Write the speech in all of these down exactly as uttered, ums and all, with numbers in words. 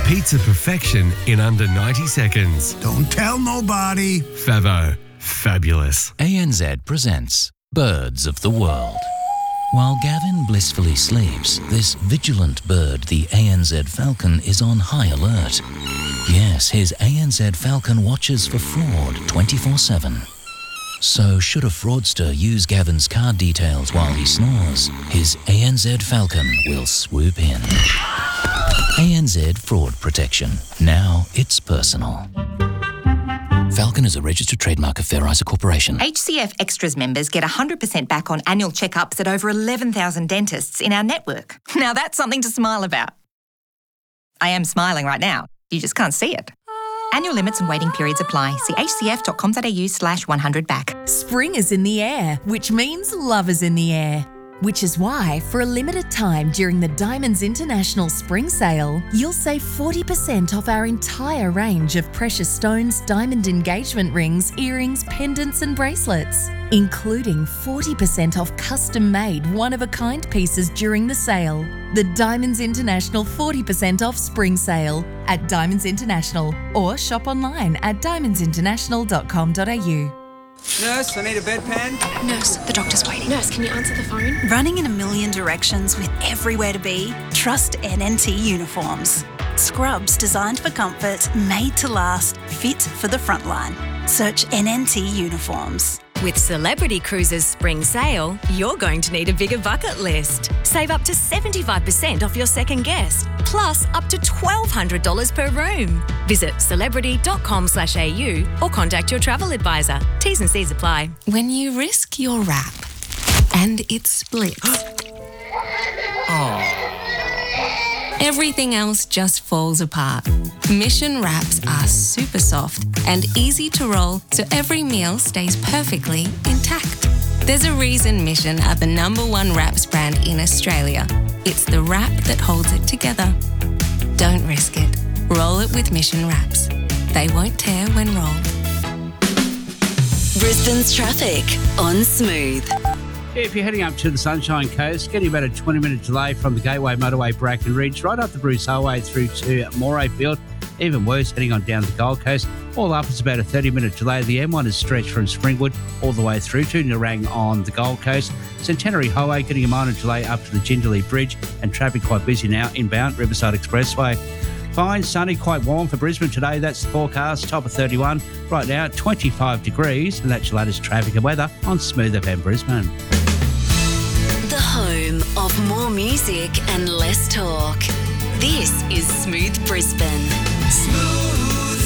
Pizza perfection in under ninety seconds. Don't tell nobody. Favo. Fabulous. A N Z presents Birds of the World. While Gavin blissfully sleeps, this vigilant bird, the A N Z falcon, is on high alert. Yes, his A N Z falcon watches for fraud twenty-four seven. So should a fraudster use Gavin's card details while he snores, his A N Z falcon will swoop in. A N Z Fraud Protection. Now it's personal. Falcon is a registered trademark of Fair Isa Corporation. H C F Extras members get one hundred percent back on annual checkups at over eleven thousand dentists in our network. Now that's something to smile about. I am smiling right now. You just can't see it. Annual limits and waiting periods apply. See hcf.com.au slash 100 back. Spring is in the air, which means love is in the air. Which is why, for a limited time during the Diamonds International Spring Sale, you'll save forty percent off our entire range of precious stones, diamond engagement rings, earrings, pendants and bracelets, including forty percent off custom-made one-of-a-kind pieces during the sale. The Diamonds International forty percent off Spring Sale at Diamonds International, or shop online at diamonds international dot com dot a u. Nurse, I need a bedpan. Nurse, the doctor's waiting. Nurse, can you answer the phone? Running in a million directions with everywhere to be? Trust N N T Uniforms. Scrubs designed for comfort, made to last, fit for the front line. Search N N T Uniforms. With Celebrity Cruises Spring Sale, you're going to need a bigger bucket list. Save up to seventy-five percent off your second guest, plus up to twelve hundred dollars per room. Visit celebrity.com slash au or contact your travel advisor. T's and C's apply. When you risk your wrap and it splits, everything else just falls apart. Mission wraps are super soft and easy to roll, so every meal stays perfectly intact. There's a reason Mission are the number one wraps brand in Australia. It's the wrap that holds it together. Don't risk it. Roll it with Mission wraps. They won't tear when rolled. Brisbane's traffic on Smooth. If you're heading up to the Sunshine Coast, getting about a twenty minute delay from the Gateway Motorway Bracken Ridge right up the Bruce Highway through to Morayfield. Even worse, heading on down the Gold Coast. All up, it's about a thirty minute delay. The M one is stretched from Springwood all the way through to Nerang on the Gold Coast. Centenary Highway getting a minor delay up to the Jindalee Bridge, and traffic quite busy now inbound Riverside Expressway. Fine, sunny, quite warm for Brisbane today. That's the forecast. Top of thirty-one. Right now, twenty-five degrees. And that's your latest traffic and weather on Smooth F M Brisbane. The home of more music and less talk. This is Smooth Brisbane. Smooth.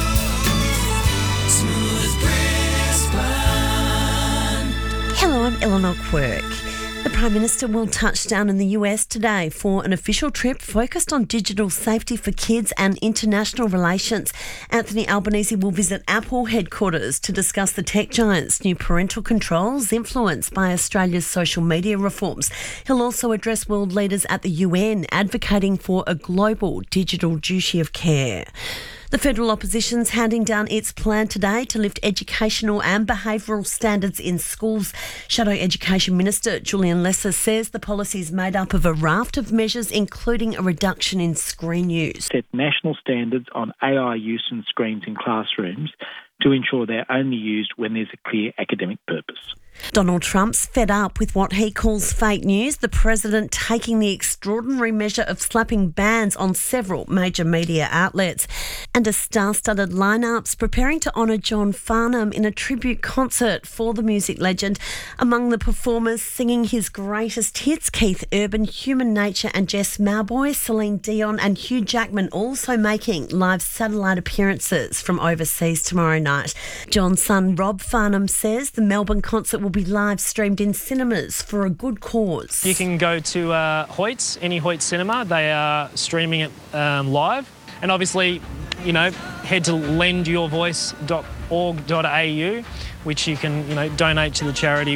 Smooth Brisbane. Hello, I'm Eleanor Quirk. The Prime Minister will touch down in the U S today for an official trip focused on digital safety for kids and international relations. Anthony Albanese will visit Apple headquarters to discuss the tech giant's new parental controls influenced by Australia's social media reforms. He'll also address world leaders at the U N, advocating for a global digital duty of care. The federal opposition's handing down its plan today to lift educational and behavioural standards in schools. Shadow Education Minister Julian Lesser says the policy is made up of a raft of measures, including a reduction in screen use. Set national standards on A I use in screens in classrooms to ensure they're only used when there's a clear academic purpose. Donald Trump's fed up with what he calls fake news, the president taking the extraordinary measure of slapping bans on several major media outlets. And a star-studded lineups preparing to honour John Farnham in a tribute concert for the music legend. Among the performers singing his greatest hits, Keith Urban, Human Nature and Jess Mauboy, Celine Dion and Hugh Jackman also making live satellite appearances from overseas tomorrow night. John's son Rob Farnham says the Melbourne concert will be live streamed in cinemas for a good cause. You can go to uh, Hoyt's, any Hoyt's cinema. They are streaming it um, live. And obviously, you know, head to lend your voice dot org dot a u, which you can, you know, donate to the charity.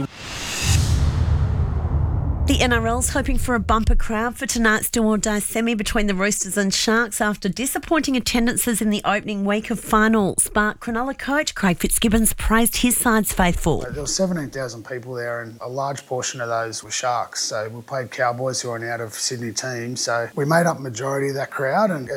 The N R L's hoping for a bumper crowd for tonight's do-or-die semi between the Roosters and Sharks after disappointing attendances in the opening week of finals. But Cronulla coach Craig Fitzgibbons praised his side's faithful. There were seventeen thousand people there and a large portion of those were Sharks. So we played Cowboys, who are an out-of-Sydney team. So we made up a majority of that crowd, and